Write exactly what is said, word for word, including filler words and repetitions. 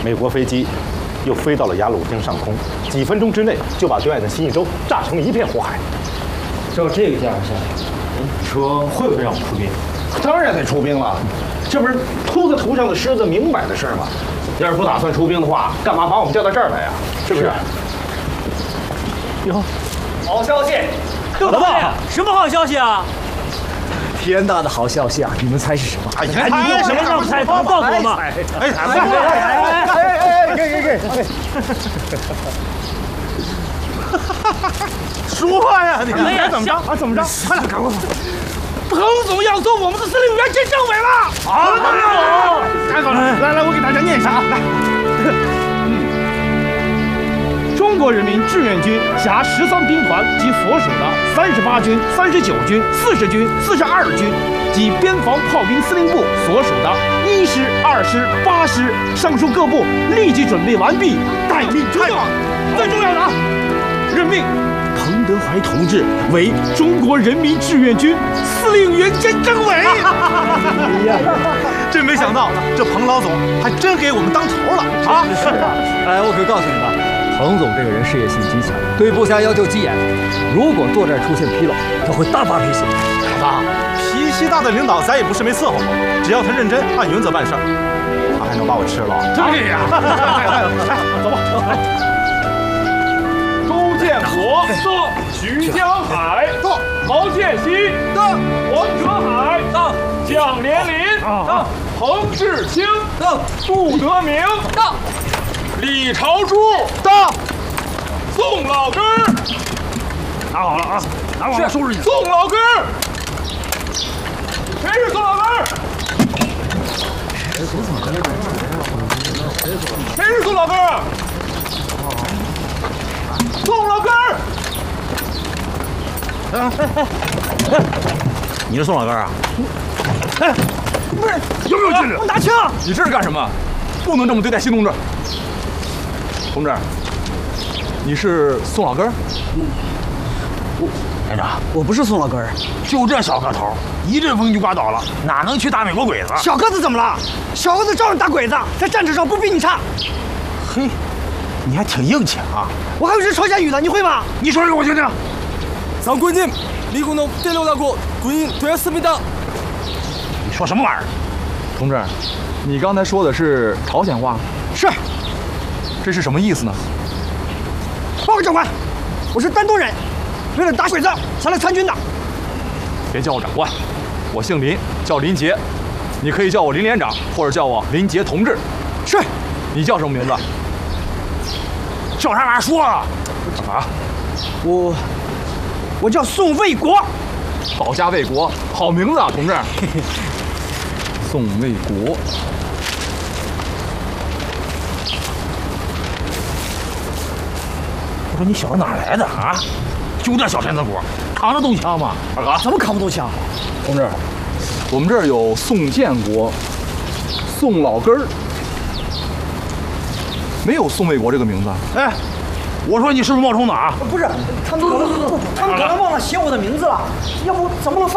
美国飞机又飞到了雅鲁丁上空，几分钟之内就把对岸的新义州炸成了一片火海。 照这个架势下去，你说会不会让我们出兵？ 当然得出兵了，这不是秃子头上的虱子明摆的事儿吗？要是不打算出兵的话，干嘛把我们叫到这儿来呀？是不是？ 哟， 好消息！ 老大，什么好消息啊？ 天大的好消息啊！你们猜是什么？ 哎呀， 你有什么让猜？能告诉我吗？ 哎哎哎哎！给给给！ 说呀，你哎呀怎么着？啊，怎么着？快点，赶快！ 彭总要做我们的司令员兼政委了！ 啊，太好了！来来，我给大家念一下啊，来。中国人民志愿军辖十三兵团及所属的三十八军、三十九军、四十军、四十二军及边防炮兵司令部所属的一师、二师、八师上述各部立即准备完毕，待命出动。最重要的啊，任命彭德怀同志为中国人民志愿军司令员兼政委。哎呀，真没想到，这彭老总还真给我们当头了啊！ 是啊，哎，我可告诉你吧，彭总这个人事业心极强，对部下要求极严。如果作战出现纰漏，他会大发脾气。 老大，脾气大的领导咱也不是没伺候过，只要他认真按原则办事儿，他还能把我吃了？对呀！来，走吧。 周建国到，徐江海到，毛建新到，黄哲海到，蒋连林到，彭志清到，杜德明到，李朝珠到，宋老根儿拿好了啊，拿好了，收拾去。 宋老根儿，谁是宋老根儿？谁是宋老根儿啊？宋老根儿。 你是宋老根啊？ 哎，不是，有没有劲儿？ 我拿枪！ 你这是干什么？不能这么对待新同志。同志，你是宋老根儿？ 连长，我不是宋老根儿， 就这小个头，一阵风就刮倒了，哪能去打美国鬼子？ 小个子怎么了？小个子照样打鬼子，在战场上不比你差。 嘿，你还挺硬气啊！ 我还有支朝鲜语呢，你会吗？ 你说给我听听。 장군님, 미군은 때려라고 군인 되었습니다. 你说什么玩意儿？ 同志，你刚才说的是朝鲜话， 是。 这是什么意思呢？ 报告长官，我是丹东人，为了打鬼子才来参军的。 别叫我长官，我姓林，叫林杰，你可以叫我林连长，或者叫我林杰同志。 是。 你叫什么名字？ 叫啥玩意儿？说啊！ 啊？ 我。 我叫宋卫国， 保家卫国，好名字啊，同志。宋卫国， 我说你小子哪来的啊？就这小身子骨，扛得动枪吗？二哥， 怎么扛不动枪？ 同志，我们这儿有宋建国、宋老根儿，没有宋卫国这个名字。 哎。 我说你是不是冒充的啊？ 不是，他们可能他们可能忘了写我的名字了，要不怎么能发？